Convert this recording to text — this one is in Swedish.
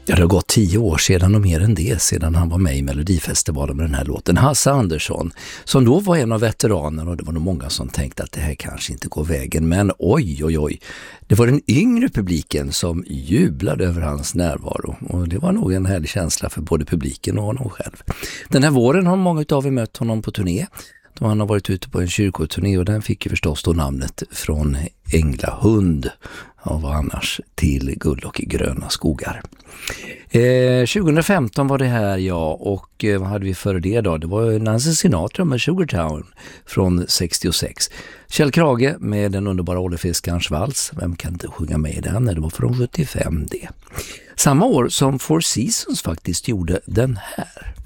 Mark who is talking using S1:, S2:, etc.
S1: Ja, det har gått 10 år sedan och mer än det sedan han var med i Melodifestivalen med den här låten. Hasse Andersson, som då var en av veteranerna, och det var nog många som tänkte att det här kanske inte går vägen. Men oj. Det var den yngre publiken som jublade över hans närvaro. Och det var nog en härlig känsla för både publiken och honom själv. Den här våren har många av er mött honom på turné. Då han har varit ute på en kyrkoturné, och den fick ju förstås då namnet Från Änglahund, och vad annars, till Guld och gröna skogar. 2015 var det här, ja, och vad hade vi före det då? Det var Nancy Sinatra med Sugartown från 66. Kjell Krage med den underbara Ollefiskarens vals. Vem kan inte sjunga med i den? Det var från 75 det. Samma år som Four Seasons faktiskt gjorde den här.